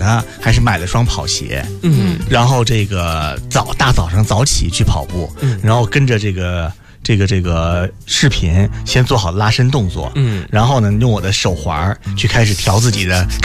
呢，还是买了双跑鞋，然后这个大早上早起去跑步，然后跟着这个视频先做好拉伸动作，然后呢用我的手环去开始调自己的